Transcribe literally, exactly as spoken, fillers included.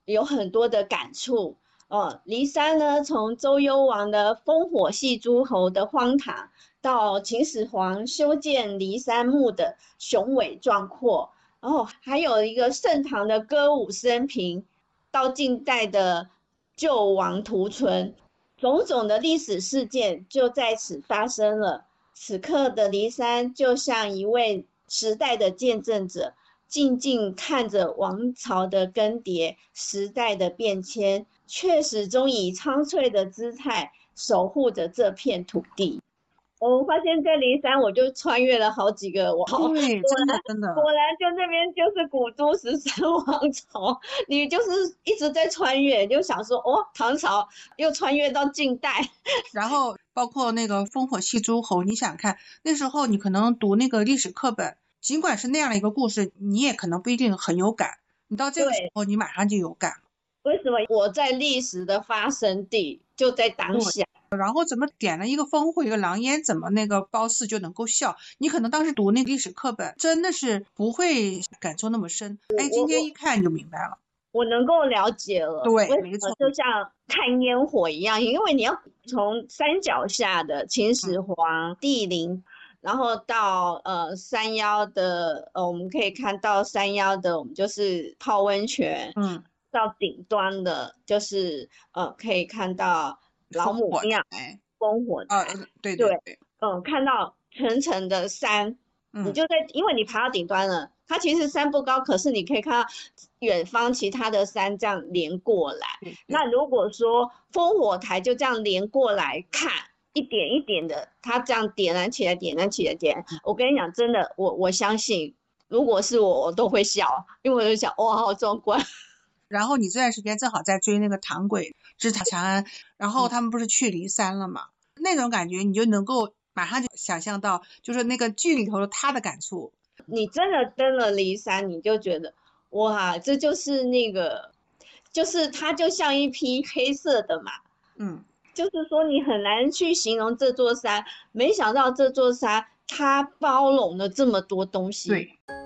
有很多的感触。哦，骊山呢，从周幽王的烽火戏诸侯的荒唐，到秦始皇修建骊山墓的雄伟壮阔，然后还有一个盛唐的歌舞升平，到近代的救亡图存，种种的历史事件就在此发生了。此刻的骊山就像一位时代的见证者，静静看着王朝的更迭，时代的变迁，却始终以苍翠的姿态守护着这片土地。我发现在骊山，我就穿越了好几个王朝，果对，真的然真的。 果然就那边就是古都十三王朝，你就是一直在穿越，就想说哦，唐朝又穿越到近代。 然后包括那个烽火戏诸侯，你想看那时候你可能读那个历史课本，尽管是那样的一个故事，你也可能不一定很有感，你到这个时对， 候你马上就有感。 为什么我在历史的发生地就在当对， 下？ 然后怎么点了一个烽火一个狼烟，怎么那个褒姒就能够笑？你可能当时读那个历史课本真的是不会感受那么深，哎，今天一看你就明白了。 我能够了解了， 对， 为什么没错。 就像看烟火一样，因为你要从山脚下的秦始嗯皇帝陵，然后到呃山腰的呃，我们可以看到山腰的，我们就是泡温泉， 嗯， 到顶端的，就是呃可以看到老烽火母庙、 台。 烽火啊， 台， 对对对， 对。 嗯、看到层层的山，你嗯， 就在，因为你爬到顶端了，它其实山不高，可是你可以看到远方其他的山这样连过来。 对对。 那如果说烽火台就这样连过来看，一点一点的，它这样点燃起来，点燃起来，点燃，我跟你讲，真的，我我相信，如果是我，我都会笑，因为我就想，哇，好壮观。 然后你这段时间正好在追那个唐轨之塔长安，然后他们不是去骊山了嘛？那种感觉你就能够马上就想象到，就是那个剧里头的他的感触。 你真的登了骊山，你就觉得，哇，这就是那个，就是它就像一匹黑色的马。 嗯， 就是说你很难去形容这座山，没想到这座山它包容了这么多东西。 对。